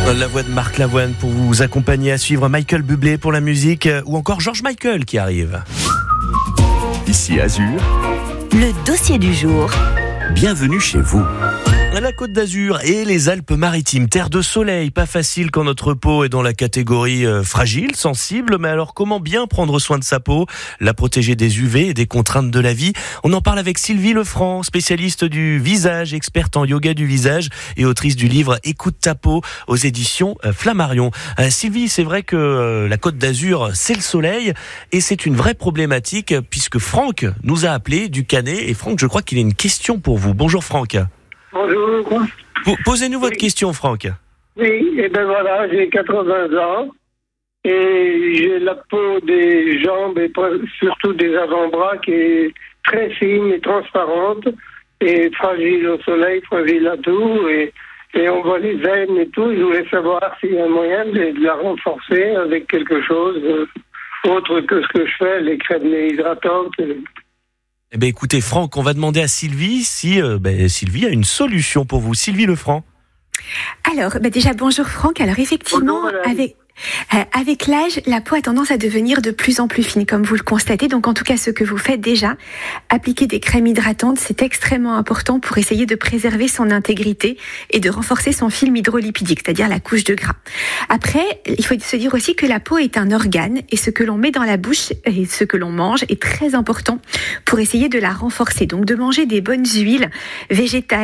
La voix de Marc Lavoine pour vous accompagner à suivre Michael Bublé pour la musique ou encore George Michael qui arrive. Ici Azur, le dossier du jour. Bienvenue chez vous. La Côte d'Azur et les Alpes-Maritimes, terre de soleil, pas facile quand notre peau est dans la catégorie fragile, sensible, mais alors comment bien prendre soin de sa peau, la protéger des UV et des contraintes de la vie? On en parle avec Sylvie Lefranc, spécialiste du visage, experte en yoga du visage et autrice du livre Écoute ta peau aux éditions Flammarion. Sylvie, c'est vrai que la Côte d'Azur, c'est le soleil et c'est une vraie problématique puisque Franck nous a appelé du Canet et Franck, je crois qu'il a une question pour vous. Bonjour Franck. Bonjour. Posez-nous votre question, Franck. Oui, et ben voilà, j'ai 80 ans et j'ai la peau des jambes et surtout des avant-bras qui est très fine et transparente et fragile au soleil, fragile à tout et on voit les veines et tout. Je voulais savoir s'il y a un moyen de la renforcer avec quelque chose autre que ce que je fais, les crèmes hydratantes. Eh bien, écoutez, Franck, on va demander à Sylvie si Sylvie a une solution pour vous. Sylvie Lefranc. Alors, déjà, bonjour Franck. Alors, effectivement, avec l'âge, la peau a tendance à devenir de plus en plus fine, comme vous le constatez. Donc, en tout cas, ce que vous faites déjà, appliquer des crèmes hydratantes, c'est extrêmement important pour essayer de préserver son intégrité et de renforcer son film hydrolipidique, c'est-à-dire la couche de gras. Après, il faut se dire aussi que la peau est un organe et ce que l'on met dans la bouche et ce que l'on mange est très important pour essayer de la renforcer. Donc, de manger des bonnes huiles végétales,